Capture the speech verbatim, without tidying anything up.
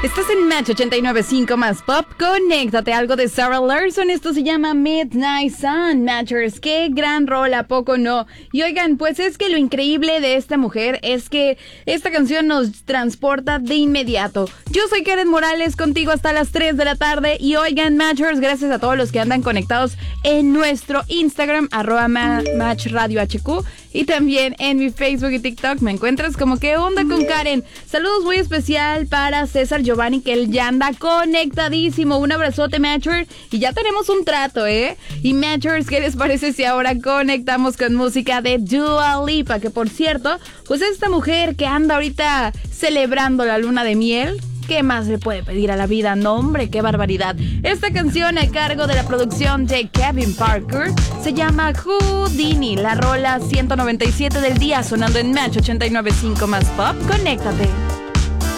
Estás en Match ochenta y nueve punto cinco más Pop. Conéctate, algo de Sarah Larson. Esto se llama Midnight Sun. Matchers, qué gran rol, ¿a poco no? Y oigan, pues es que lo increíble de esta mujer es que esta canción nos transporta de inmediato. Yo soy Karen Morales, contigo hasta las tres de la tarde. Y oigan, Matchers, gracias a todos los que andan conectados en nuestro Instagram, arroba ma- Match Radio H Q. Y también en mi Facebook y TikTok me encuentras como ¿Qué onda con Karen? Saludos muy especial para César Giovanni, que él ya anda conectadísimo. Un abrazote, Matcher. Y ya tenemos un trato, ¿eh? Y Matchers, ¿qué les parece si ahora conectamos con música de Dua Lipa? Que por cierto, pues esta mujer que anda ahorita celebrando la luna de miel, ¿qué más le puede pedir a la vida? No, hombre, qué barbaridad. Esta canción a cargo de la producción de Kevin Parker se llama Houdini, la rola ciento noventa y siete del día, sonando en Match ochenta y nueve punto cinco más Pop. Conéctate.